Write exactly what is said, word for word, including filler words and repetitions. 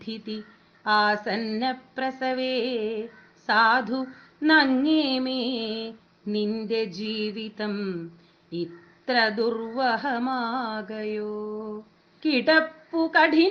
ിതി ആസന്ന പ്രസവേ സാധു നങ്ങേമേ നിന്റെ ജീവിതം ഇത്ര ദുർവഹമാകയോ. കിടപ്പു കഠിന